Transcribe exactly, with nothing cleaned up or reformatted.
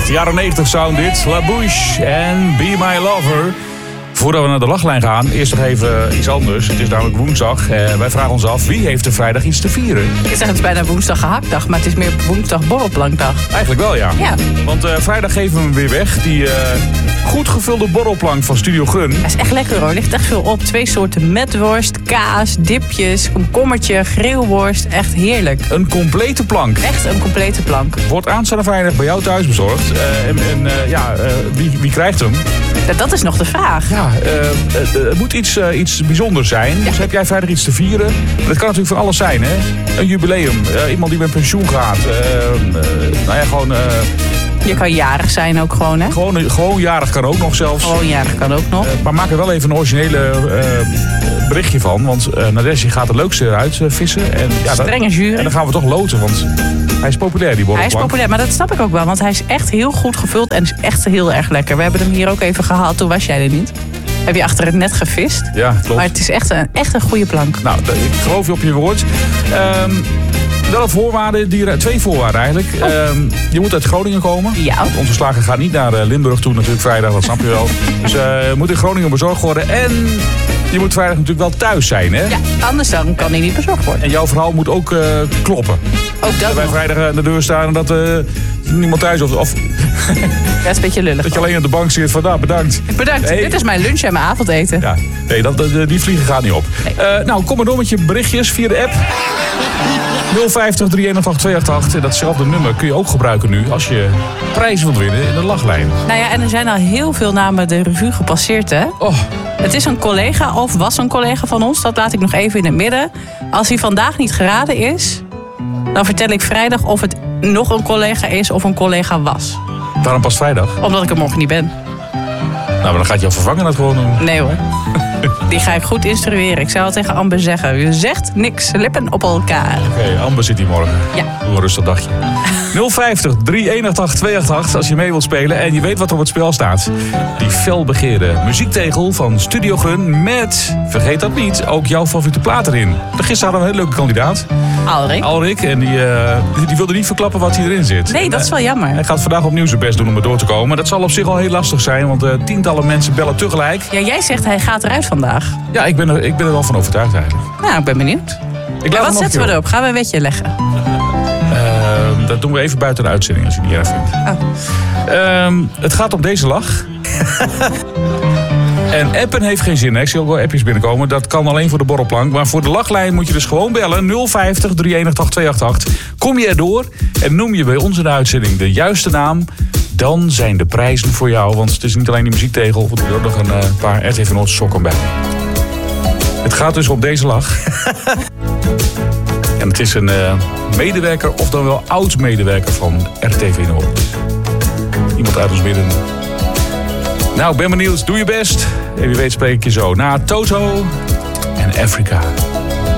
Echt jaren negentig sound dit. La Bouche en Be My Lover. Voordat we naar de lachlijn gaan, eerst nog even iets anders. Het is namelijk woensdag. Eh, wij vragen ons af, wie heeft er vrijdag iets te vieren? Ik zeg, het is bijna woensdag gehaktdag, maar het is meer woensdag borrelplankdag. Eigenlijk wel, ja. Ja. Want uh, vrijdag geven we hem weer weg. Die uh, goed gevulde borrelplank van Studio Grun. Dat is echt lekker hoor. Er ligt echt veel op. Twee soorten metworst, kaas, dipjes, komkommertje, grillworst. Echt heerlijk. Een complete plank. Echt een complete plank. Wordt aanstaande vrijdag bij jou thuis bezorgd. Uh, en en uh, ja, uh, wie, wie krijgt hem? Dat, dat is nog de vraag. Ja, uh, uh, het moet iets, uh, iets bijzonders zijn. Ja. Dus heb jij vrijdag iets te vieren? Dat kan natuurlijk van alles zijn, hè? Een jubileum. Uh, iemand die met pensioen gaat. Uh, uh, nou ja, gewoon... Uh, Je kan jarig zijn ook gewoon, hè? Gewoon, gewoon jarig kan ook nog zelfs. Gewoon jarig kan ook nog. Uh, maar maak er wel even een originele uh, berichtje van. Want uh, Nadesje gaat het leukste eruit uh, vissen. En, ja, Strenge jury. En dan gaan we toch loten, want hij is populair, die borrelplank. Hij is populair, maar dat snap ik ook wel. Want hij is echt heel goed gevuld en is echt heel erg lekker. We hebben hem hier ook even gehaald, toen was jij er niet. Heb je achter het net gevist. Ja, klopt. Maar het is echt een, echt een goede plank. Nou, ik geloof je op je woord. Um, Wel een voorwaarde, die, twee voorwaarden eigenlijk. Oh. Um, je moet uit Groningen komen. Ja. Onze slager gaat niet naar Limburg toe natuurlijk vrijdag, dat snap je wel. Dus uh, je moet in Groningen bezorgd worden. En je moet vrijdag natuurlijk wel thuis zijn, hè? Ja, anders dan kan hij niet bezorgd worden. En jouw verhaal moet ook uh, kloppen. Ook dat wij vrijdag aan de deur staan en dat uh, niemand thuis of... of dat is een beetje lullig. Dat je alleen aan de bank zit van, nou, bedankt. Bedankt, nee. Dit is mijn lunch en mijn avondeten. Ja, nee, dat, die vliegen gaat niet op. Nee. Uh, nou, kom maar door met je berichtjes via de app. nul vijftig, drie een acht, twee acht acht. En datzelfde nummer kun je ook gebruiken nu als je prijzen wilt winnen in de lachlijn. Nou ja, en er zijn al heel veel namen de revue gepasseerd, hè? Oh. Het is een collega of was een collega van ons. Dat laat ik nog even in het midden. Als hij vandaag niet geraden is, dan vertel ik vrijdag of het nog een collega is of een collega was. Waarom pas vrijdag? Omdat ik er morgen niet ben. Nou, maar dan gaat je al vervangen dat gewoon doen. Nee hoor. Die ga ik goed instrueren. Ik zou al tegen Amber zeggen. Je zegt niks, lippen op elkaar. Oké, okay, Amber zit hier morgen. Ja. Doe een rustig dagje. nul vijftig, drie een acht, twee acht acht als je mee wilt spelen. En je weet wat er op het spel staat. Die felbegeerde muziektegel van Studio Grun met, vergeet dat niet, ook jouw favoriete plaat erin. Gisteren hadden we een hele leuke kandidaat. Alrik. Alrik. En die, uh, die, die wilde niet verklappen wat hij erin zit. Nee, dat is wel jammer. Hij gaat vandaag opnieuw zijn best doen om er door te komen. Dat zal op zich al heel lastig zijn, want uh, tientallen mensen bellen tegelijk. Ja, jij zegt hij gaat eruit vandaag. Ja, ik ben er, ik ben er wel van overtuigd eigenlijk. Nou, ik ben benieuwd. Ik ja, wat zetten we erop? Gaan we een wetje leggen? Uh, dat doen we even buiten de uitzending, als je het niet erg vindt. Oh. Uh, het gaat om deze lach. En appen heeft geen zin. Hè? Ik zie ook wel appjes binnenkomen. Dat kan alleen voor de borrelplank. Maar voor de lachlijn moet je dus gewoon bellen. nul vijftig, drie een acht, twee acht acht. Kom je erdoor en noem je bij ons in de uitzending de juiste naam. Dan zijn de prijzen voor jou. Want het is niet alleen die muziektegel. Er er ook nog een uh, paar R T V Noord sokken bij. Het gaat dus op deze lach. En het is een uh, medewerker of dan wel oud-medewerker van R T V Noord. Iemand uit ons midden. Nou, ik ben benieuwd. Doe je best. En wie weet spreek ik je zo na Toto en Afrika.